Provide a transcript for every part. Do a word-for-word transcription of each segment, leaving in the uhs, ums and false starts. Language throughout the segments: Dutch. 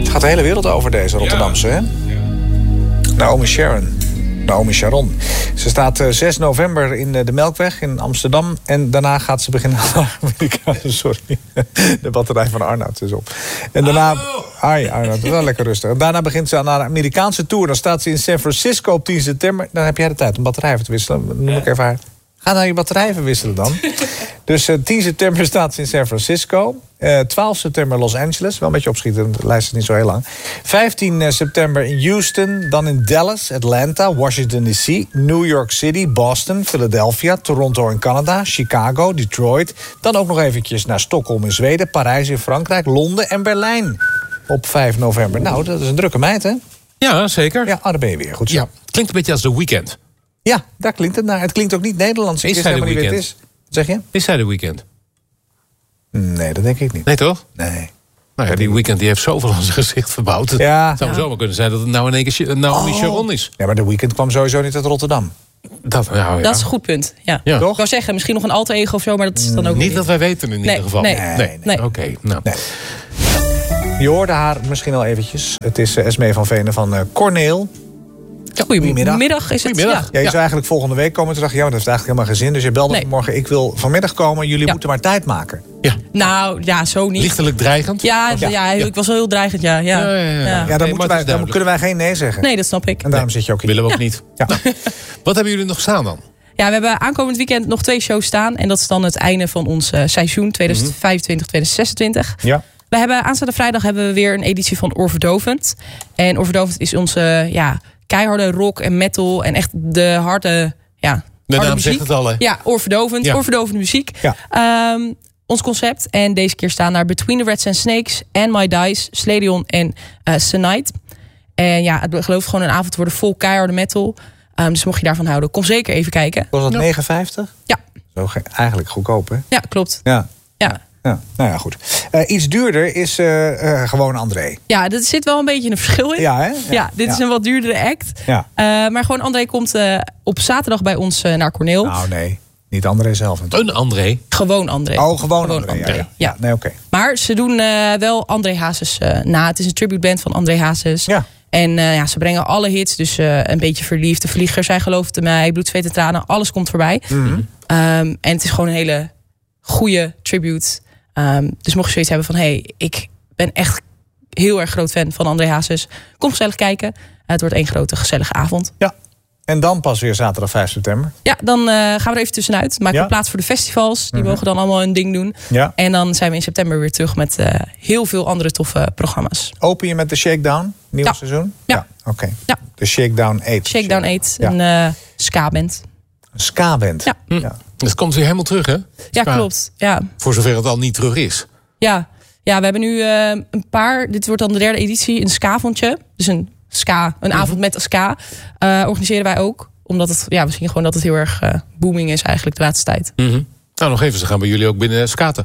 Het gaat de hele wereld over, deze Rotterdamse, hè? Naomi Sharon. Naomi Sharon. Ze staat uh, zes november in uh, de Melkweg in Amsterdam. En daarna gaat ze beginnen... Sorry, de batterij van Arnoud is op. En daarna... Ai, Arnoud, wel lekker rustig. En daarna begint ze aan haar Amerikaanse tour. Dan staat ze in San Francisco op tien september. Dan heb jij de tijd om batterij even te wisselen. Noem ik even haar. Ga nou je batterij even wisselen dan. Dus uh, tien september staat ze in San Francisco. Uh, twaalf september Los Angeles. Wel een beetje opschieten, de lijst is niet zo heel lang. vijftien september in Houston. Dan in Dallas, Atlanta, Washington D C, New York City, Boston, Philadelphia, Toronto in Canada, Chicago, Detroit. Dan ook nog eventjes naar Stockholm in Zweden, Parijs in Frankrijk, Londen en Berlijn. Op vijf november. Nou, dat is een drukke meid, hè? Ja, zeker. Ja, oh, daar ben je weer. Goed zo. Ja, klinkt een beetje als The Weeknd. Ja, daar klinkt het naar. Het klinkt ook niet Nederlands. Is ik hij weet The helemaal niet Weeknd? wie het is. Wat zeg je? Is hij The Weeknd? Nee, dat denk ik niet. Nee, toch? Nee. Nou ja, die Weeknd die heeft zoveel aan zijn gezicht verbouwd. Ja. Het zou zomaar kunnen zijn dat het nou in één keer Naomi Sharon is. Ja, maar de Weeknd kwam sowieso niet uit Rotterdam. Dat, nou, ja. Dat is een goed punt. Ja. Ja. Toch? Ik wou zeggen, misschien nog een alter ego of zo, maar dat is dan ook Niet niet. dat wij weten in Nee, ieder geval. nee. Nee, nee. nee. Oké, okay, nou. Nee. Je hoorde haar misschien al eventjes. Het is uh, Esmee van Venen van uh, Corneel. Goedemiddag. Middag is het. Goedemiddag. Ja. Ja, je Ja. zou eigenlijk volgende week komen. Toen dacht je, ja, dat heeft eigenlijk helemaal geen zin. Dus je belde Nee. morgen, ik wil vanmiddag komen. Jullie Ja. moeten maar tijd maken. Ja. Nou, ja, zo niet. Lichtelijk dreigend. Ja, Ja. ja, ik was wel heel dreigend, ja. Ja, Ja, ja, ja. Ja, dan, Nee, maar moeten het wij, is dan duidelijk. kunnen wij geen nee zeggen. Nee, dat snap ik. En daarom zit je ook hier. Willen we ook niet. Ja. Wat hebben jullie nog staan dan? Ja, we hebben aankomend weekend nog twee shows staan. En dat is dan het einde van ons uh, seizoen tweeduizend vijfentwintig tweeduizend zesentwintig. Ja. We hebben aanstaande vrijdag hebben we weer een editie van Oorverdovend. En Oorverdovend is onze ja, keiharde rock en metal. En echt de harde, ja, De harde naam muziek. zegt het al, hè? Ja, oorverdovend. Ja. Oorverdovende muziek. Ja. Um, ons concept. En deze keer staan daar Between the Rats and Snakes, And My Dice, Sladion en uh, Senite. En ja, het belooft gewoon een avond te worden vol keiharde metal. Um, dus mocht je daarvan houden, kom zeker even kijken. Was dat Ja. negen vijftig? Ja, Zo ge- eigenlijk goedkoop, hè? ja klopt. Ja. Ja. Ja. Nou ja, goed. Uh, iets duurder is uh, uh, gewoon André. Ja, er zit wel een beetje een verschil in. Ja, hè? Ja, dit is een wat duurdere act. Ja. Uh, maar gewoon André komt uh, op zaterdag bij ons uh, naar Corneel. Nou, nee. Niet André zelf natuurlijk. Een André. Gewoon André. Oh, gewoon, Gewoon André. André. Ja, ja. Ja. Nee, oké. Maar ze doen uh, wel André Hazes uh, na. Het is een tributeband van André Hazes. Ja. En uh, ja, ze brengen alle hits. Dus uh, een beetje verliefd. De Vlieger, Zij gelooft in mij. Bloed, zweet en tranen. Alles komt voorbij. Mhm. Um, en het is gewoon een hele goede tribute. Um, dus mocht je zoiets hebben van... hey, ik ben echt heel erg groot fan van André Hazes. Kom gezellig kijken. Uh, het wordt één grote gezellige avond. Ja. En dan pas weer zaterdag vijf september. Ja, dan uh, gaan we er even tussenuit. Maken Ja. we plaats voor de festivals. Die Mhm. mogen dan allemaal hun ding doen. Ja. En dan zijn we in september weer terug met uh, heel veel andere toffe programma's. Open je met de Shakedown, nieuwe Ja. seizoen? Ja. Oké. Ja. De Shakedown eight. Shakedown eight, Ja. een uh, ska-band. Een ska-band. Ja. Ja. Dat komt weer helemaal terug, hè? Ja, Ska. klopt. Ja. Voor zover het al niet terug is. Ja. ja, we hebben nu uh, een paar... Dit wordt dan de derde editie, een ska-avondje. Dus een ska, een avond met ska. Uh, organiseren wij ook. Omdat het, ja, we zien gewoon dat het heel erg uh, booming is eigenlijk de laatste tijd. Mm-hmm. Nou, nog even, ze gaan bij jullie ook binnen skaten.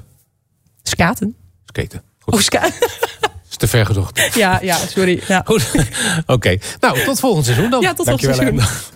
Skaten? Skaten. Goed. Oh, ska. Is te ver gezocht. ja, ja, sorry. Ja, Goed. Oké. Okay. Nou, tot volgend seizoen dan. ja tot Dankjewel, volgend seizoen. hè.